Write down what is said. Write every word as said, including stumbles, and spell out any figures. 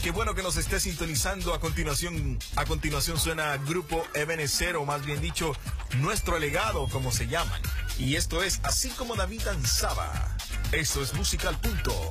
qué bueno que nos esté sintonizando. A continuación, a continuación suena Grupo Ebenezer, o más bien dicho, Nuestro Legado, como se llaman. Y esto es Así como David danzaba. Eso es Musical Punto.